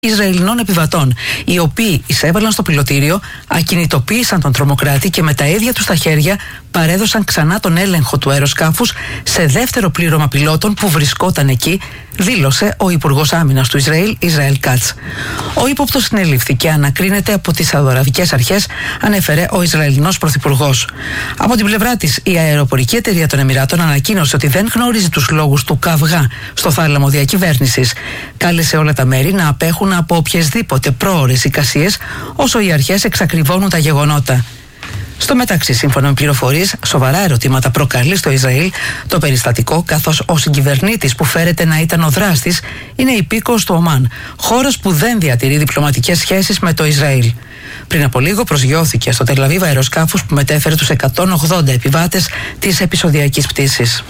Ισραηλινών επιβατών, οι οποίοι εισέβαλαν στο πιλωτήριο, ακινητοποίησαν τον τρομοκράτη και με τα ίδια τους τα χέρια παρέδωσαν ξανά τον έλεγχο του αεροσκάφους σε δεύτερο πλήρωμα πιλότων που βρισκόταν εκεί, δήλωσε ο Υπουργός Άμυνας του Ισραήλ, Ισραήλ Κάτς. Ο ύποπτος συνελήφθη και ανακρίνεται από τις Σαουδαραβικές αρχές, ανέφερε ο Ισραηλινός Πρωθυπουργός. Από την πλευρά της, η αεροπορική εταιρεία των Εμιράτων ανακοίνωσε ότι δεν γνώριζε τους λόγους του καυγά στο θάλαμο διακυβέρνησης. Κάλεσε όλα τα μέρη να απέχουν από οποιασδήποτε πρόωρες εικασίες όσο οι αρχές εξακριβώνουν τα γεγονότα. Στο μεταξύ, σύμφωνα με πληροφορίες, σοβαρά ερωτήματα προκαλεί στο Ισραήλ το περιστατικό, καθώς ο συγκυβερνήτης που φέρεται να ήταν ο δράστης είναι υπήκοος του Ομάν, χώρας που δεν διατηρεί διπλωματικές σχέσεις με το Ισραήλ. Πριν από λίγο προσγειώθηκε στο Τελαβίβ αεροσκάφους που μετέφερε τους 180 επιβάτες της επεισοδιακής πτήσης.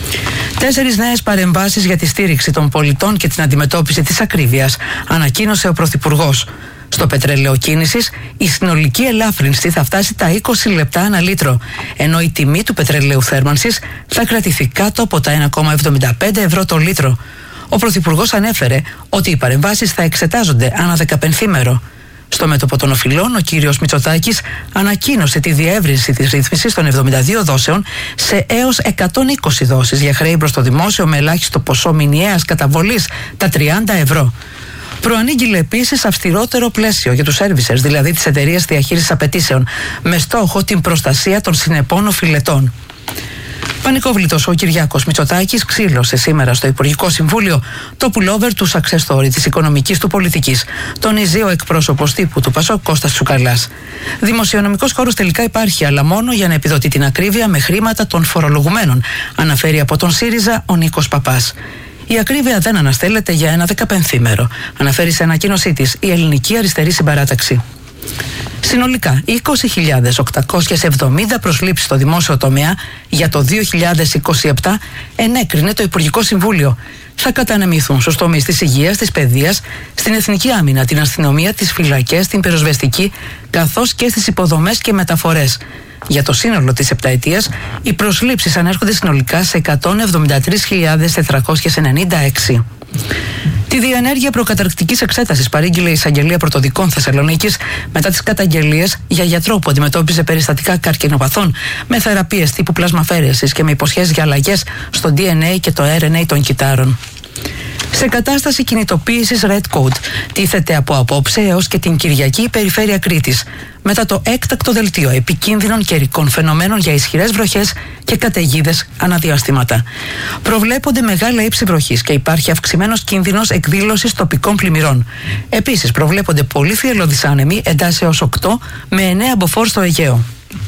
4 νέες παρεμβάσεις για τη στήριξη των πολιτών και την αντιμετώπιση της ακρίβειας, ανακοίνωσε ο Πρωθυπουργός. Στο πετρέλαιο κίνησης, η συνολική ελάφρυνση θα φτάσει τα 20 λεπτά ανά λίτρο, ενώ η τιμή του πετρελαίου θέρμανσης θα κρατηθεί κάτω από τα 1,75 ευρώ το λίτρο. Ο Πρωθυπουργός ανέφερε ότι οι παρεμβάσεις θα εξετάζονται ανά 15ημερο. Στο μέτωπο των οφειλών, ο κύριος Μητσοτάκης ανακοίνωσε τη διεύρυνση της ρύθμισης των 72 δόσεων σε έως 120 δόσεις για χρέη προς το δημόσιο με ελάχιστο ποσό μηνιαίας καταβολής, τα 30 ευρώ. Προανήγγειλε επίσης αυστηρότερο πλαίσιο για τους servicers, δηλαδή τις εταιρείες διαχείρισης απαιτήσεων, με στόχο την προστασία των συνεπών οφειλετών. Πανικόβλητος ο Κυριάκος Μητσοτάκης ξύλωσε σήμερα στο Υπουργικό Συμβούλιο το pullover του success story της οικονομικής του πολιτικής, τονίζει ο εκπρόσωπος τύπου του ΠΑΣΟΚ Κώστας Τσουκαλάς. Δημοσιονομικός χώρος τελικά υπάρχει, αλλά μόνο για να επιδοτεί την ακρίβεια με χρήματα των φορολογουμένων, αναφέρει από τον ΣΥΡΙΖΑ ο Νίκος Παπάς. Η ακρίβεια δεν αναστέλλεται για ένα 15ημερο, αναφέρει σε ανακοίνωσή της η Ελληνική Αριστερή Συμπαράταξη. Συνολικά, 20.870 προσλήψεις στο δημόσιο τομέα για το 2027 ενέκρινε το Υπουργικό Συμβούλιο. Θα κατανεμηθούν στους τομείς της υγείας, της παιδείας, στην εθνική άμυνα, την αστυνομία, τις φυλακές, την πυροσβεστική, καθώς και στις υποδομές και μεταφορές. Για το σύνολο της επταετίας, οι προσλήψεις ανέρχονται συνολικά σε 173.496. Τη διενέργεια προκαταρκτικής εξέτασης παρήγγειλε η Εισαγγελία Πρωτοδικών Θεσσαλονίκης μετά τις καταγγελίες για γιατρό που αντιμετώπιζε περιστατικά καρκινοπαθών με θεραπείες τύπου πλασμαφαίρεσης και με υποσχέσεις για αλλαγές στο DNA και το RNA των κυτάρων. Σε κατάσταση κινητοποίησης Red Code τίθεται από απόψε έως και την Κυριακή η περιφέρεια Κρήτης, μετά το έκτακτο δελτίο επικίνδυνων καιρικών φαινομένων για ισχυρές βροχές και καταιγίδες αναδιαστήματα. Προβλέπονται μεγάλα ύψη βροχής και υπάρχει αυξημένος κίνδυνος εκδήλωσης τοπικών πλημμυρών. Επίσης, προβλέπονται πολύ θυελλώδεις άνεμοι εντάσεως 8 με 9 μποφόρ στο Αιγαίο.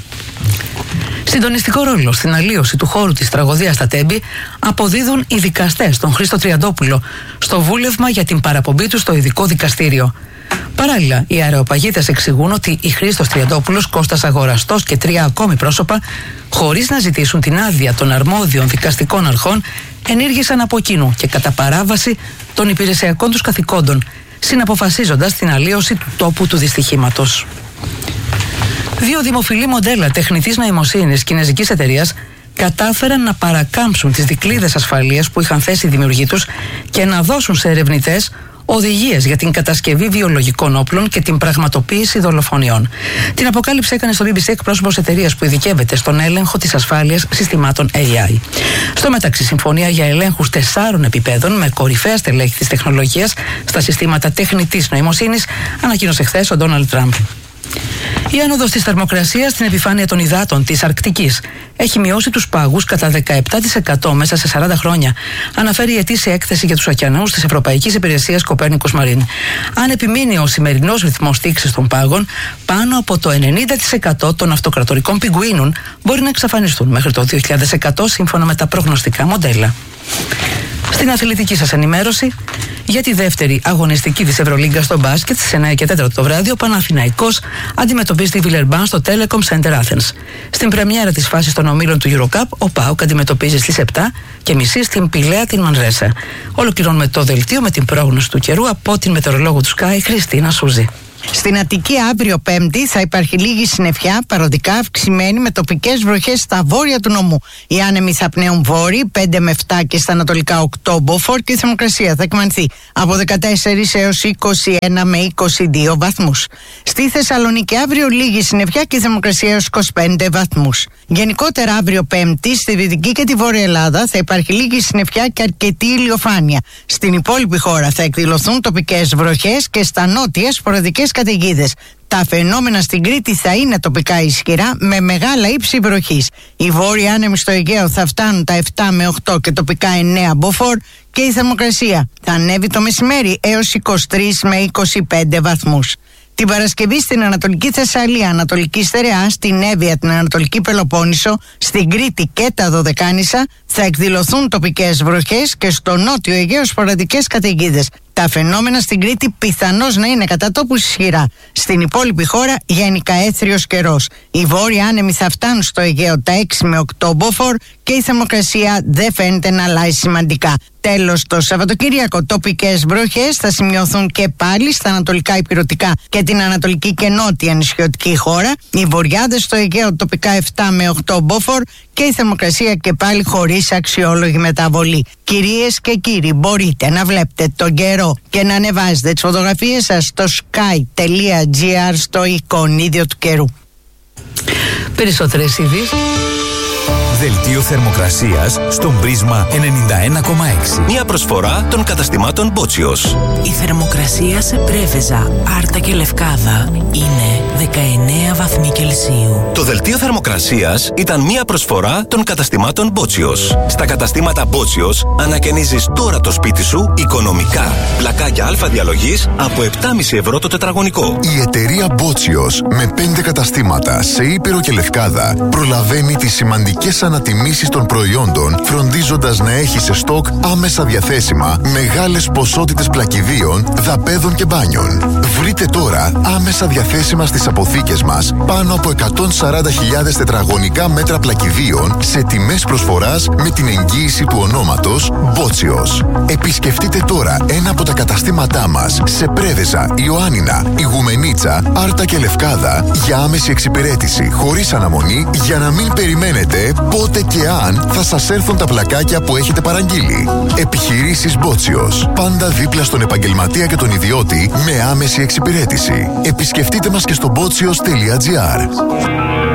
Συντονιστικό ρόλο στην αλλίωση του χώρου της τραγωδίας στα Τέμπη αποδίδουν οι δικαστές τον Χρήστο Τριαντόπουλο στο βούλευμα για την παραπομπή του στο ειδικό δικαστήριο. Παράλληλα, οι αεροπαγίτες εξηγούν ότι η Χρήστος Τριαντόπουλος, Κώστας Αγοραστός και 3 ακόμη πρόσωπα, χωρίς να ζητήσουν την άδεια των αρμόδιων δικαστικών αρχών, ενήργησαν από κοινού και κατά παράβαση των υπηρεσιακών τους καθηκόντων, συναποφασίζοντας την αλλίωση του τόπου του δυστυχήματος. 2 δημοφιλή μοντέλα τεχνητής νοημοσύνης κινεζικής εταιρείας κατάφεραν να παρακάμψουν τις δικλείδες ασφαλείας που είχαν θέσει οι δημιουργοί τους και να δώσουν σε ερευνητές οδηγίες για την κατασκευή βιολογικών όπλων και την πραγματοποίηση δολοφονιών. Την αποκάλυψη έκανε στο BBC εκπρόσωπος εταιρείας που ειδικεύεται στον έλεγχο της ασφάλειας συστημάτων AI. Στο μεταξύ, συμφωνία για ελέγχους 4 επιπέδων με κορυφαία στελέχη της τεχνολογίας στα συστήματα τεχνητής νοημοσύνης ανακοίνωσε χθες ο Ντόναλντ Τραμπ. Η άνοδος της θερμοκρασίας στην επιφάνεια των υδάτων της Αρκτικής έχει μειώσει τους πάγους κατά 17% μέσα σε 40 χρόνια, αναφέρει η ετήσια έκθεση για τους ωκεανούς της Ευρωπαϊκής Υπηρεσίας Κοπέρνικους Μαρίν. Αν επιμείνει ο σημερινός ρυθμός τήξης των πάγων, πάνω από το 90% των αυτοκρατορικών πιγκουίνων μπορεί να εξαφανιστούν μέχρι το 2100 σύμφωνα με τα προγνωστικά μοντέλα. Στην αθλητική σας ενημέρωση, για τη δεύτερη αγωνιστική της Ευρωλίγκα στο μπάσκετ στις 9 και 4 το βράδυ, ο Παναθηναϊκός αντιμετωπίζει τη Βιλερμπάν στο Telecom Center Athens. Στην πρεμιέρα της φάσης των ομίλων του EuroCup, ο ΠΑΟΚ αντιμετωπίζει στις 7:30 στην Πηλαία την Μανρέσα. Ολοκληρώνουμε το δελτίο με την πρόγνωση του καιρού από την μετεωρολόγο του Sky, Χριστίνα Σούζη. Στην Αττική αύριο Πέμπτη θα υπάρχει λίγη συννεφιά, παροδικά αυξημένη με τοπικές βροχές στα βόρεια του νομού. Οι άνεμοι θα πνέουν βόρειοι 5 με 7 και στα ανατολικά 8 μποφόρ και η θερμοκρασία θα εκμανθεί από 14 έως 21 με 22 βαθμούς. Στη Θεσσαλονίκη αύριο λίγη συννεφιά και η θερμοκρασία έως 25 βαθμούς. Γενικότερα αύριο Πέμπτη στη Δυτική και τη Βόρεια Ελλάδα θα υπάρχει λίγη συννεφιά και αρκετή ηλιοφάνεια. Στην υπόλοιπη χώρα θα εκδηλωθούν τοπικές βροχές και στα νότια σποραδικές καταιγίδες. Τα φαινόμενα στην Κρήτη θα είναι τοπικά ισχυρά με μεγάλα ύψη βροχής. Οι βόρειοι άνεμοι στο Αιγαίο θα φτάνουν τα 7 με 8 και τοπικά 9 μποφόρ και η θερμοκρασία θα ανέβει το μεσημέρι έως 23 με 25 βαθμούς. Την Παρασκευή στην Ανατολική Θεσσαλία, Ανατολική Στερεά, στην Εύβοια, την Ανατολική Πελοπόννησο, στην Κρήτη και τα Δωδεκάνησα θα εκδηλωθούν τοπικές βροχές και στο νότιο Αιγαίο σποραδικές καταιγίδες. Τα φαινόμενα στην Κρήτη πιθανώς να είναι κατά τόπους ισχυρά. Στην υπόλοιπη χώρα γενικά έθριος καιρός. Οι βόρειοι άνεμοι θα φτάνουν στο Αιγαίο τα 6 με 8 μποφόρ και η θερμοκρασία δεν φαίνεται να αλλάζει σημαντικά. Τέλος, το Σαββατοκύριακο τοπικές βροχές θα σημειωθούν και πάλι στα ανατολικά ηπειρωτικά και την ανατολική και νότια νησιωτική χώρα. Οι βορειάδες στο Αιγαίο τοπικά 7 με 8 μποφόρ και η θερμοκρασία και πάλι χωρίς αξιόλογη μεταβολή. Κυρίες και κύριοι, μπορείτε να βλέπετε τον καιρό και να ανεβάζετε τις φωτογραφίες σας στο sky.gr στο εικονίδιο του καιρού. Περισσότερες ειδήσεις. Δελτίο θερμοκρασίας στον Πρίσμα 91,6. Μια προσφορά των καταστημάτων Μπότσιος. Η θερμοκρασία σε Πρέβεζα, Άρτα και Λευκάδα είναι 19 βαθμοί Κελσίου. Το δελτίο θερμοκρασίας ήταν μια προσφορά των καταστημάτων Μπότσιος. Στα καταστήματα Μπότσιος ανακαινίζεις τώρα το σπίτι σου οικονομικά. Πλακάκια αλφα διαλογής από 7,5 ευρώ το τετραγωνικό. Η εταιρεία Μπότσιος με 5 καταστήματα σε Ήπειρο και Λευκάδα προλαβαίνει τις σημαντικές ανατιμήσεις των προϊόντων, φροντίζοντας να έχει σε στόκ άμεσα διαθέσιμα μεγάλες ποσότητες πλακιδίων, δαπέδων και μπάνιων. Βρείτε τώρα άμεσα διαθέσιμα στις αποθήκες μας πάνω από 140.000 τετραγωνικά μέτρα πλακιδίων σε τιμές προσφοράς με την εγγύηση του ονόματος Μπότσιος. Επισκεφτείτε τώρα ένα από τα καταστήματά μας σε Πρέβεζα, Ιωάννινα, Ιγουμενίτσα, Άρτα και Λευκάδα για άμεση εξυπηρέτηση χωρίς αναμονή για να μην περιμένετε πότε και αν θα σας έρθουν τα πλακάκια που έχετε παραγγείλει. Επιχειρήσεις Μπότσιος. Πάντα δίπλα στον επαγγελματία και τον ιδιώτη με άμεση εξυπηρέτηση. Επισκεφτείτε μας και στο botsios.gr.